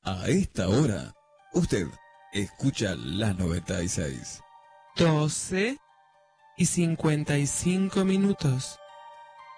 A esta hora, usted escucha la 96. 12:55.